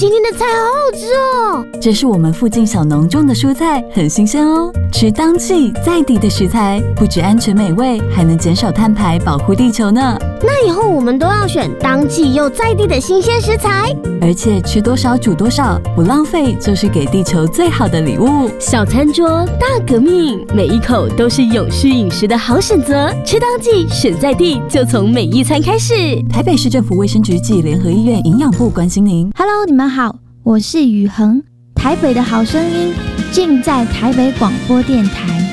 今天的菜好好吃哦！ 这是我们附近小农种的蔬菜，很新鲜哦。吃当季在地的食材，不只安全美味，还能减少碳排，保护地球呢。 那以后我们都要选当季又在地的新鲜食材， 而且吃多少煮多少，不浪费就是给地球最好的礼物。 小餐桌大革命，每一口都是永续饮食的好选择。吃当季，选在地，就从每一餐开始。 台北市政府卫生局暨联合医院营养部关心您。 Hello， 你们好，我是宇恒，台北的好声音尽在台北广播电台。